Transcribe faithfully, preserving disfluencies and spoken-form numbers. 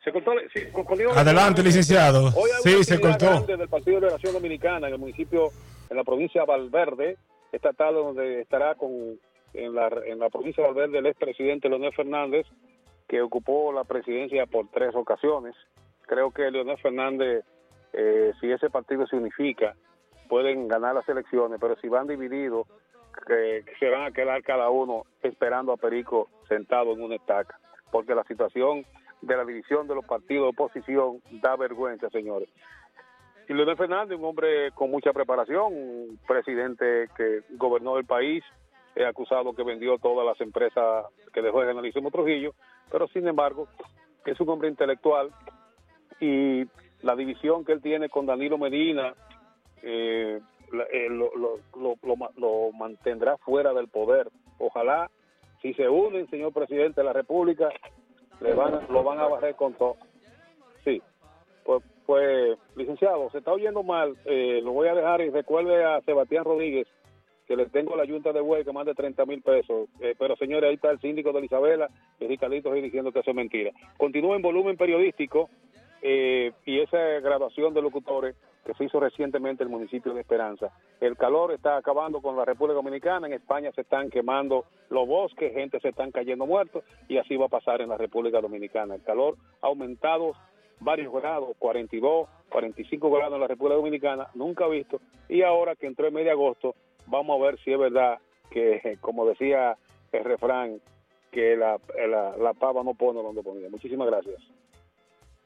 Se cortó, sí, con- conmigo- Adelante, licenciado. Hoy hay Sí, una se actividad cortó. grande del Partido de Liberación Dominicana en el municipio, en la provincia de Valverde, esta tarde donde estará con en la, en la provincia de Valverde el expresidente Leonel Fernández, que ocupó la presidencia por tres ocasiones. Creo que Leonel Fernández, eh, si ese partido se unifica, pueden ganar las elecciones, pero si van divididos, que, que se van a quedar cada uno esperando a Perico sentado en una estaca, porque la situación de la división de los partidos de oposición da vergüenza, señores. Y Leonel Fernández, un hombre con mucha preparación, un presidente que gobernó el país, es acusado que vendió todas las empresas que dejó el generalísimo Trujillo, pero sin embargo es un hombre intelectual, y la división que él tiene con Danilo Medina eh, la- eh, lo, lo, lo, lo, ma- lo mantendrá fuera del poder. Ojalá, si se unen, señor presidente de la República, le van a- lo van a barrer con todo. Sí, pues, pues licenciado, se está oyendo mal, eh, lo voy a dejar, y recuerde a Sebastián Rodríguez que le tengo la yunta de Güey que más de treinta mil pesos, eh, pero señores, ahí está el síndico de Isabela y Ricardito ahí diciendo que eso es mentira. Continúa en volumen periodístico, eh, y esa graduación de locutores que se hizo recientemente en el municipio de Esperanza. El calor está acabando con la República Dominicana, en España se están quemando los bosques, gente se están cayendo muertos, y así va a pasar en la República Dominicana. El calor ha aumentado varios grados, cuarenta y dos, cuarenta y cinco grados en la República Dominicana, nunca visto, y ahora que entró el mes de agosto, vamos a ver si es verdad que, como decía el refrán, que la, la, la pava no pone donde ponía. Muchísimas gracias.